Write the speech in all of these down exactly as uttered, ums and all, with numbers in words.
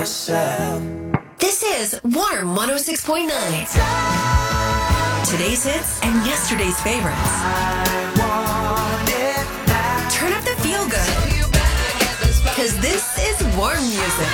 yourself. This is Warm one oh six point nine. Today's hits and yesterday's favorites. I want it back. Turn up the feel good. Because this is Warm music.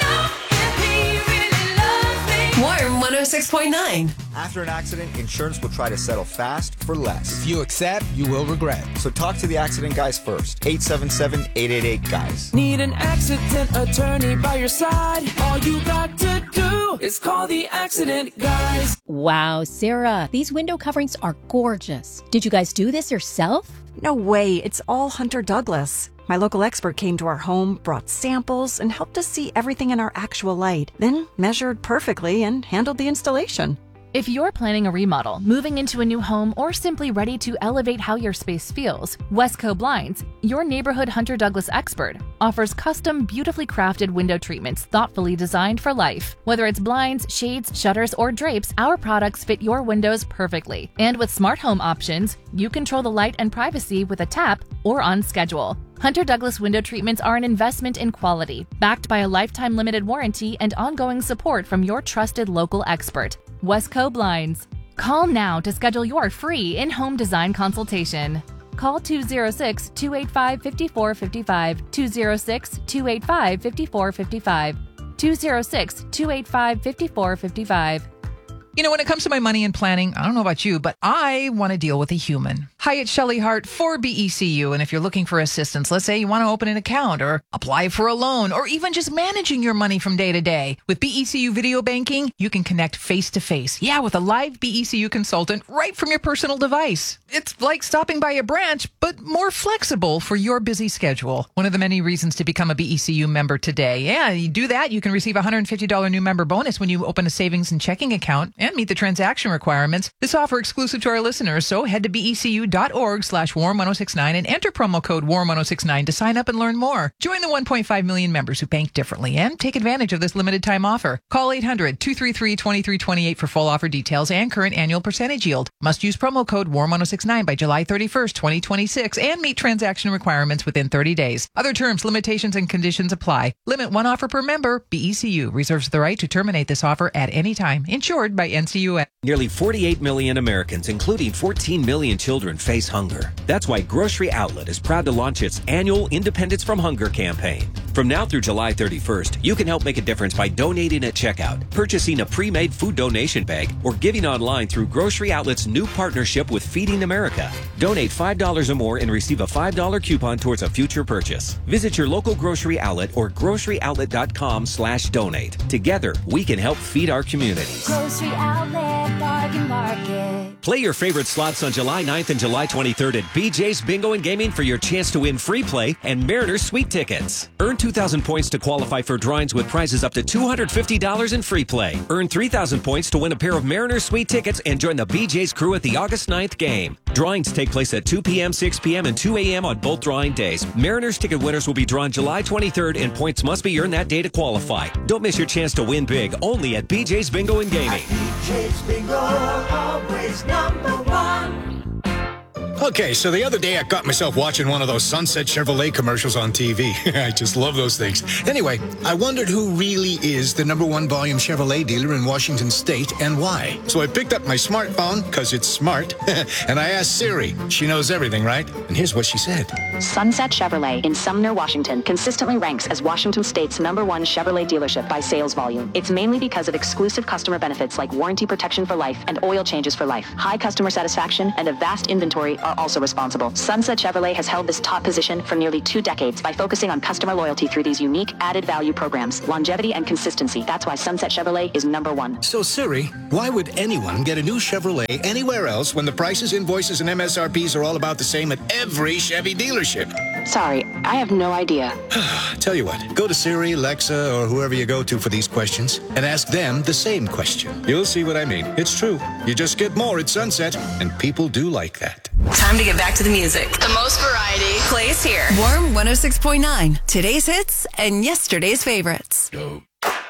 Warm one oh six point nine. After an accident, insurance will try to settle fast for less. If you accept, you will regret. So talk to the accident guys first. eight seven seven, eight eight eight, guys. Need an accident attorney by your side? All you got to do is call the accident guys. Wow, Sarah, these window coverings are gorgeous. Did you guys do this yourself? No way, it's all Hunter Douglas. My local expert came to our home, brought samples, and helped us see everything in our actual light, then measured perfectly and handled the installation. If you're planning a remodel, moving into a new home, or simply ready to elevate how your space feels, Westco Blinds, your neighborhood Hunter Douglas expert, offers custom, beautifully crafted window treatments thoughtfully designed for life. Whether it's blinds, shades, shutters, or drapes, our products fit your windows perfectly. And with smart home options, you control the light and privacy with a tap or on schedule. Hunter Douglas window treatments are an investment in quality, backed by a lifetime limited warranty and ongoing support from your trusted local expert, Westco Blinds. Call now to schedule your free in-home design consultation. Call two oh six, two eight five, five four five five, two oh six, two eight five, five four five five, two oh six, two eight five, five four five five. You know, when it comes to my money and planning, I don't know about you, but I want to deal with a human. Hi, it's Shelley Hart for B E C U. And if you're looking for assistance, let's say you want to open an account or apply for a loan or even just managing your money from day to day. With B E C U Video Banking, you can connect face to face. Yeah, with a live B E C U consultant right from your personal device. It's like stopping by a branch, but more flexible for your busy schedule. One of the many reasons to become a B E C U member today. Yeah, you do that, you can receive a one hundred fifty dollars new member bonus when you open a savings and checking account and meet the transaction requirements. This offer exclusive to our listeners, so head to becu.org slash warm 1069 and enter promo code warm ten sixty-nine to sign up and learn more. Join the one point five million members who bank differently and take advantage of this limited time offer. Call eight hundred, two three three, two three two eight for full offer details and current annual percentage yield. Must use promo code warm ten sixty-nine by July thirty-first, twenty twenty-six and meet transaction requirements within thirty days. Other terms, limitations, and conditions apply. Limit one offer per member. B E C U reserves the right to terminate this offer at any time. Insured by N C U S. Nearly forty-eight million Americans, including fourteen million children, face hunger. That's why Grocery Outlet is proud to launch its annual Independence from Hunger campaign. From now through July thirty-first, you can help make a difference by donating at checkout, purchasing a pre-made food donation bag, or giving online through Grocery Outlet's new partnership with Feeding America. Donate five dollars or more and receive a five dollars coupon towards a future purchase. Visit your local grocery outlet or groceryoutlet.com slash donate. Together, we can help feed our communities. Grocery Outlet, Bargain Market. Play your favorite slots on July ninth and July twenty-third at B J's Bingo and Gaming for your chance to win free play and Mariners Suite tickets. Earn two thousand points to qualify for drawings with prizes up to two hundred fifty dollars in free play. Earn three thousand points to win a pair of Mariners Suite tickets and join the B J's crew at the August ninth game. Drawings take place at two p.m., six p.m., and two a.m. on both drawing days. Mariners ticket winners will be drawn July twenty-third, and points must be earned that day to qualify. Don't miss your chance to win big, only at B J's Bingo and Gaming. B J's Bingo, always number one. Okay, so the other day I caught myself watching one of those Sunset Chevrolet commercials on T V. I just love those things. Anyway, I wondered who really is the number one volume Chevrolet dealer in Washington State and why. So I picked up my smartphone, because it's smart, and I asked Siri. She knows everything, right? And here's what she said. Sunset Chevrolet in Sumner, Washington consistently ranks as Washington State's number one Chevrolet dealership by sales volume. It's mainly because of exclusive customer benefits like warranty protection for life and oil changes for life. High customer satisfaction and a vast inventory are also responsible. Sunset Chevrolet has held this top position for nearly two decades by focusing on customer loyalty through these unique added value programs, longevity and consistency. That's why Sunset Chevrolet is number one. So Siri, why would anyone get a new Chevrolet anywhere else when the prices, invoices, and M S R Ps are all about the same at every Chevy dealership? Sorry, I have no idea. Tell you what, go to Siri, Alexa, or whoever you go to for these questions and ask them the same question. You'll see what I mean. It's true. You just get more at Sunset, and people do like that. Time to get back to the music. The most variety plays here. Warm one oh six point nine. Today's hits and yesterday's favorites. Go.